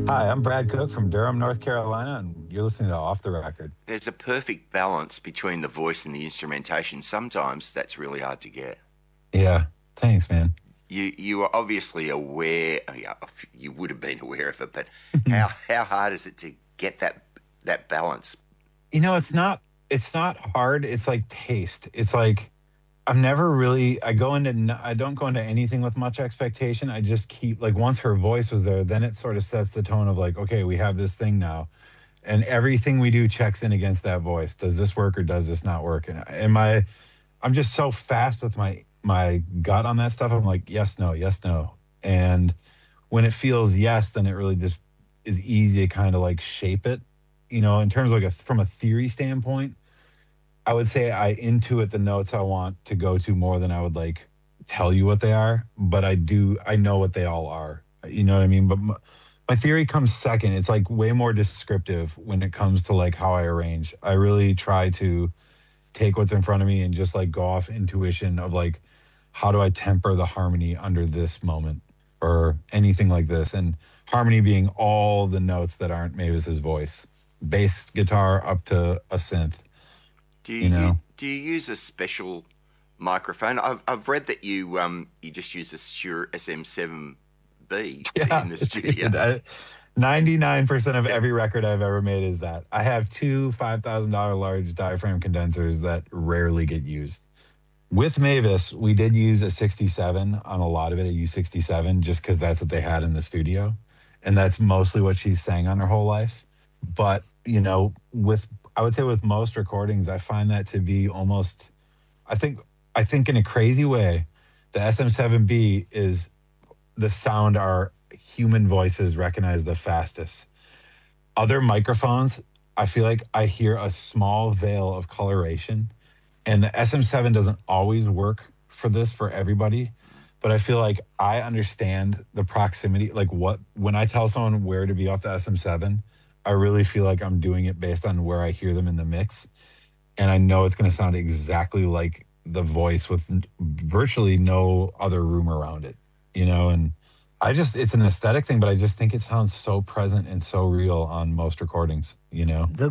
Hi, I'm Brad Cook from Durham, North Carolina, and you're listening to Off the Record. There's a perfect balance between the voice and the instrumentation. Sometimes that's really hard to get. Yeah, thanks, man. You are obviously aware. Yeah, you would have been aware of it, but how hard is it to get that balance? It's not hard. It's like taste. It's like I don't go into anything with much expectation. I just keep like once her voice was there, then it sort of sets the tone of like, okay, we have this thing now, and everything we do checks in against that voice. Does this work or does this not work? I'm just so fast with my gut on that stuff. I'm like, yes, no, yes, no. And when it feels yes, then it really just is easy to kind of like shape it. In terms of like from a theory standpoint, I would say I intuit the notes I want to go to more than I would like tell you what they are, but I know what they all are. You know what I mean? But my theory comes second. It's like way more descriptive when it comes to like how I arrange. I really try to take what's in front of me and just like go off intuition of like how do I temper the harmony under this moment or anything like this, and harmony being all the notes that aren't Mavis's voice, bass guitar up to a synth, Do you you know. do you use a special microphone? I've read that you just use a Shure SM7B Yeah, in the studio. dude, 99% of every record I've ever made is that. I have two $5,000 large diaphragm condensers that rarely get used. With Mavis, we did use a 67 on a lot of it, a U67, just because that's what they had in the studio. And that's mostly what she sang on her whole life. But, I would say with most recordings, I find that to be almost, I think, I think in a crazy way, the SM7B is the sound our human voices recognize the fastest. Other microphones, I feel like I hear a small veil of coloration, and the SM7 doesn't always work for this for everybody, but I feel like I understand the proximity. Like what when I tell someone where to be off the SM7, I really feel like I'm doing it based on where I hear them in the mix, and I know it's going to sound exactly like the voice with virtually no other room around it. And it's an aesthetic thing, but I just think it sounds so present and so real on most recordings. The